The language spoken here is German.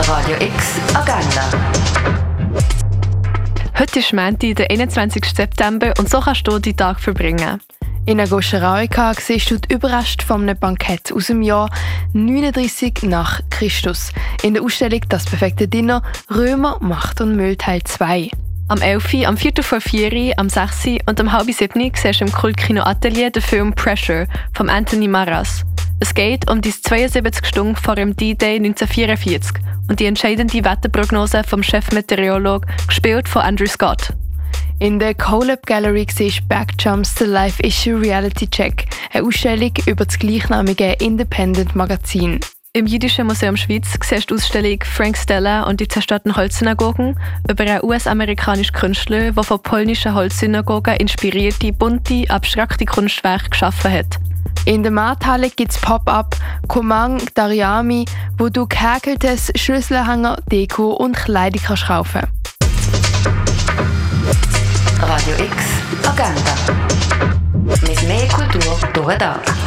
Radio X Agenda. Heute ist Montag, der 21. September, und so kannst du die Tag verbringen. In Agosharaika siehst du die Überreste von einem Bankett aus dem Jahr 39 nach Christus. In der Ausstellung «Das perfekte Dinner – Römer, Macht und Müll Teil 2». Am 11., am 4. vor 4., am 6. und am 6:30 siehst du im Kultkino Atelier den Film «Pressure» von Anthony Maras. Es geht um die 72 Stunden vor dem D-Day 1944 und die entscheidende Wetterprognose vom Chefmeteorologe, gespielt von Andrew Scott. In der Colab Gallery siehst du «Backjumps – The Life Issue Reality Check», eine Ausstellung über das gleichnamige Independent-Magazin. Im Jüdischen Museum Schweiz siehst du die Ausstellung «Frank Stella und die zerstörten Holzsynagogen» über einen US-amerikanischen Künstler, der von polnischen Holzsynagogen inspirierte, bunte, abstrakte Kunstwerke geschaffen hat. In der Markthalle gibt es Pop-up «Komang Dariami», wo du gehäkeltes Schlüsselanhänger, Deko und Kleidung kannst kaufen. Radio X Agenda. Mit mehr Kultur durch den Tag.